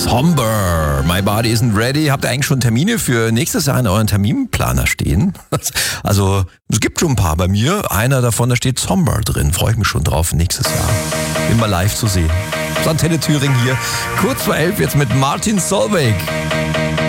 Somber, My Body Isn't Ready. Habt ihr eigentlich schon Termine für nächstes Jahr in euren Terminplaner stehen? Also, es gibt schon ein paar bei mir. Einer davon, da steht Somber drin. Freue ich mich schon drauf, nächstes Jahr immer live zu sehen. Antenne Thüringen hier. Kurz vor 11 jetzt mit Martin Solveig.